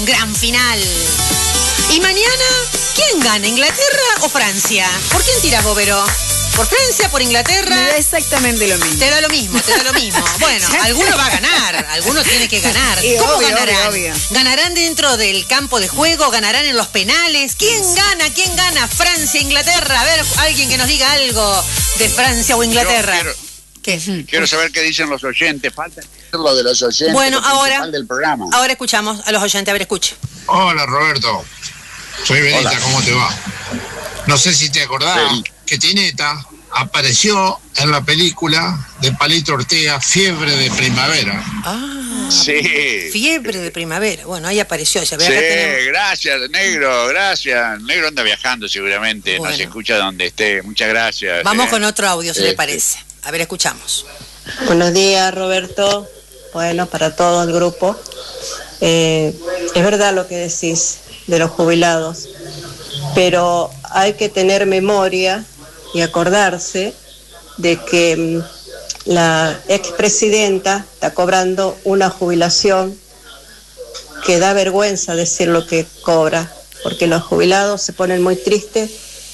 gran final. Y mañana, ¿quién gana, Inglaterra o Francia? ¿Por quién tiras, Bobero? ¿Por Francia, por Inglaterra? Me da exactamente lo mismo. Te da lo mismo. Bueno, alguno va a ganar, alguno tiene que ganar. Y ¿Cómo obvio, ganarán? obvio. ¿Ganarán dentro del campo de juego? ¿Ganarán en los penales? ¿Quién gana? ¿Quién gana? ¿Francia, Inglaterra? A ver, alguien que nos diga algo de Francia o Inglaterra. Quiero saber qué dicen los oyentes. Falta lo de los oyentes. Bueno, ahora del programa. Ahora escuchamos a los oyentes. A ver, escuche. Hola, Roberto. Soy Benita, Hola. ¿cómo te va? No sé si te acordás que Tineta apareció en la película de Palito Ortega, Fiebre de Primavera. Ah, Sí. Fiebre de primavera. Bueno, ahí apareció. Ya ve, Sí, acá tenemos. gracias, Negro, gracias. Negro anda viajando seguramente, Bueno. nos escucha donde esté. Muchas gracias. Vamos con otro audio, si le Este. parece. A ver, escuchamos. Buenos días, Roberto. Bueno, para todo el grupo. Es verdad lo que decís de los jubilados, pero hay que tener memoria y acordarse de que la expresidenta está cobrando una jubilación que da vergüenza decir lo que cobra, porque los jubilados se ponen muy tristes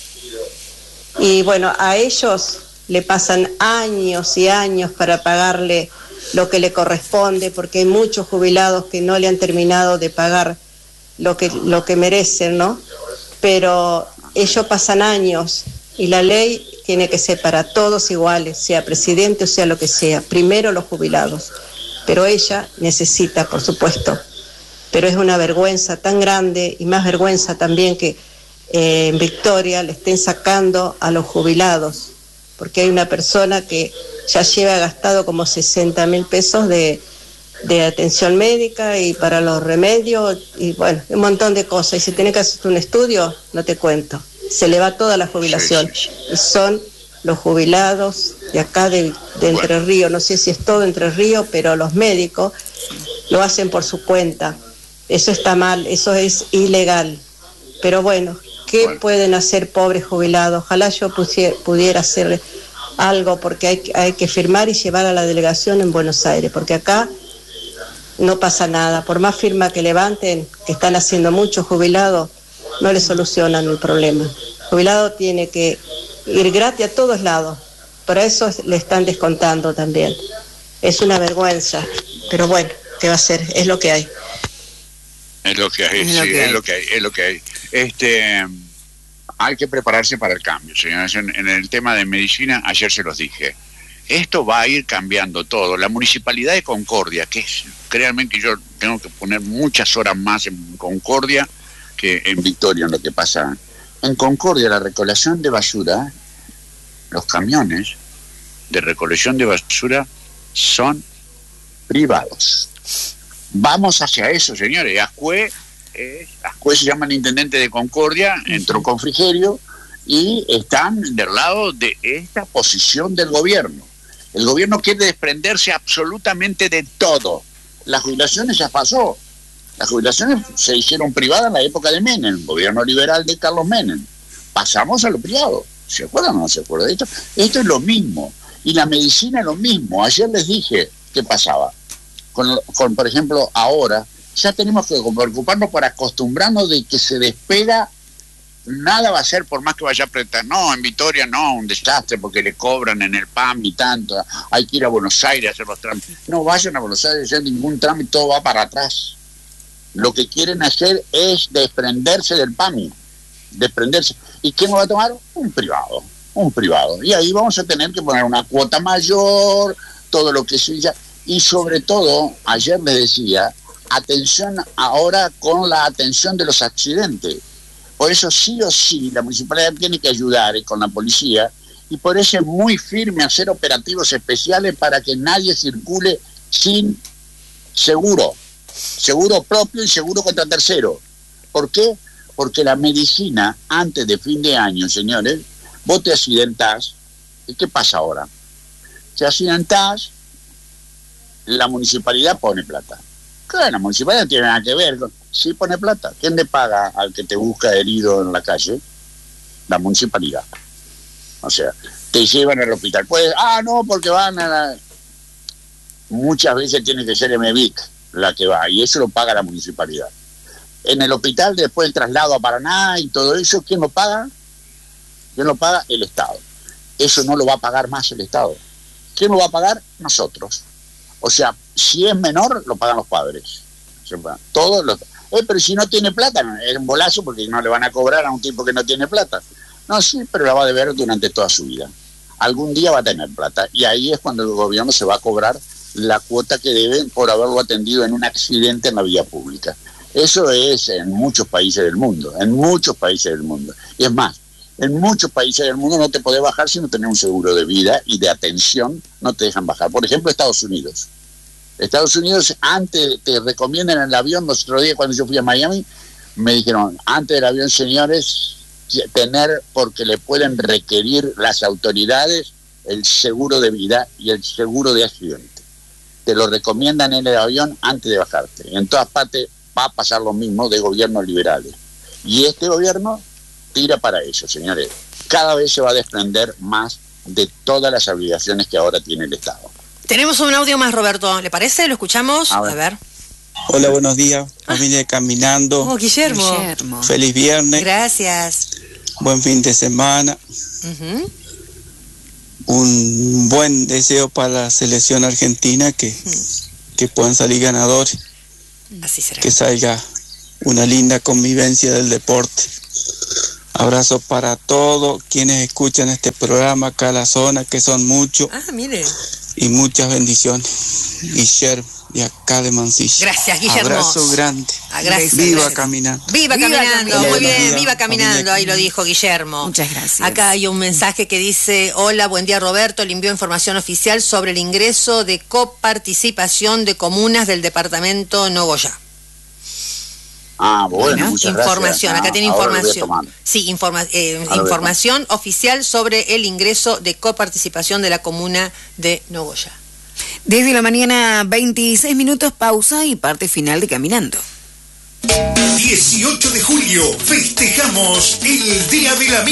y bueno, a ellos le pasan años y años para pagarle lo que le corresponde, porque hay muchos jubilados que no le han terminado de pagar lo que merecen, ¿no? Pero ellos pasan años y la ley tiene que ser para todos iguales, sea presidente o sea lo que sea. Primero los jubilados, pero ella necesita, por supuesto. Pero es una vergüenza tan grande y más vergüenza también que en Victoria le estén sacando a los jubilados, porque hay una persona que ya lleva gastado como 60.000 pesos de atención médica y para los remedios y bueno, un montón de cosas. Y si tenés que hacer un estudio, no te cuento. Se le va toda la jubilación. Sí. Y son los jubilados de acá de Entre Ríos. No sé si es todo Entre Ríos, pero los médicos lo hacen por su cuenta. Eso está mal, eso es ilegal. Pero bueno, ¿qué pueden hacer pobres jubilados? Ojalá yo pudiera hacer algo, porque hay que firmar y llevar a la delegación en Buenos Aires, porque acá no pasa nada. Por más firma que levanten, que están haciendo muchos jubilados, no le solucionan el problema. El jubilado tiene que ir gratis a todos lados. Por eso le están descontando también. Es una vergüenza. Pero bueno, ¿qué va a hacer? Es lo que hay. Es lo que hay, es lo que hay. Hay que prepararse para el cambio, señores. En el tema de medicina, ayer se los dije. Esto va a ir cambiando todo. La Municipalidad de Concordia, que es, créanme que yo tengo que poner muchas horas más en Concordia que en Victoria en lo que pasa. En Concordia, la recolección de basura, los camiones de recolección de basura son privados. Vamos hacia eso, señores. Ascue se llama el intendente de Concordia, entró con Frigerio y están del lado de esta posición del gobierno. El gobierno quiere desprenderse absolutamente de todo. Las jubilaciones ya pasó. Las jubilaciones se hicieron privadas en la época de Menem, el gobierno liberal de Carlos Menem. Pasamos a lo privado. ¿Se acuerdan o no se acuerdan de esto? Esto es lo mismo. Y la medicina es lo mismo. Ayer les dije qué pasaba. Con por ejemplo, ahora ya tenemos que preocuparnos por acostumbrarnos de que se despega. Nada va a ser por más que vaya a apretar. No, en Victoria no, un desastre porque le cobran en el PAM y tanto. Hay que ir a Buenos Aires a hacer los trámites. No vayan a Buenos Aires a hacer ningún trámite, todo va para atrás. Lo que quieren hacer es desprenderse del PAMI. Desprenderse. ¿Y quién lo va a tomar? Un privado. Y ahí vamos a tener que poner una cuota mayor, todo lo que sea. Y sobre todo, ayer les decía, atención ahora con la atención de los accidentes. Por eso sí o sí la municipalidad tiene que ayudar con la policía y por eso es muy firme hacer operativos especiales para que nadie circule sin seguro propio y seguro contra tercero. ¿Por qué? Porque la medicina antes de fin de año, señores, vos te accidentás. ¿Y qué pasa ahora? Te accidentás, la municipalidad pone plata. Claro, la municipalidad no tiene nada que ver. Sí pone plata. ¿Quién le paga al que te busca herido en la calle? La municipalidad. O sea, te llevan al hospital. Pues, no, porque van a la... Muchas veces tiene que ser MVIC la que va, y eso lo paga la municipalidad. en el hospital, después el traslado a Paraná y todo eso, ¿quién lo paga? ¿Quién lo paga? El Estado. Eso no lo va a pagar más el Estado. ¿Quién lo va a pagar? Nosotros. O sea, si es menor, lo pagan los padres. Todos los... pero si no tiene plata, es un bolazo porque no le van a cobrar a un tipo que no tiene plata. No, sí, pero la va a deber durante toda su vida. Algún día va a tener plata y ahí es cuando el gobierno se va a cobrar la cuota que debe por haberlo atendido en un accidente en la vía pública. Eso es en muchos países del mundo, Y es más, en muchos países del mundo no te podés bajar si no tenés un seguro de vida y de atención, no te dejan bajar. Por ejemplo, Estados Unidos, antes te recomiendan en el avión, los otros días cuando yo fui a Miami, me dijeron, antes del avión, señores, tener, porque le pueden requerir las autoridades, el seguro de vida y el seguro de accidente. Te lo recomiendan en el avión antes de bajarte. Y en todas partes va a pasar lo mismo de gobiernos liberales. Y este gobierno tira para eso, señores. Cada vez se va a desprender más de todas las obligaciones que ahora tiene el Estado. Tenemos un audio más, Roberto. ¿Le parece? ¿Lo escuchamos? A ver. Hola, buenos días. Familia de Caminando. Oh, Guillermo. Feliz viernes. Gracias. Buen fin de semana. Un buen deseo para la selección argentina, que puedan salir ganadores. Así será. Que salga una linda convivencia del deporte. Abrazo para todos quienes escuchan este programa acá en la zona, que son muchos. Mire. Y muchas bendiciones. Guillermo, de acá de Mansilla. Gracias, Guillermo. Abrazo grande. Gracias. Viva Caminando. Viva Caminando. Muy bien, días. viva Caminando. Ahí lo dijo Guillermo. Muchas gracias. Acá hay un mensaje que dice: hola, buen día, Roberto. Le envió información oficial sobre el ingreso de coparticipación de comunas del departamento Nogoyá. Bueno, muchas información, gracias. Acá tiene información. Sí, información oficial sobre el ingreso de coparticipación de la comuna de Nogoyá. Desde la mañana, 26 minutos, pausa y parte final de Caminando. 18 de julio festejamos el Día del Amigo.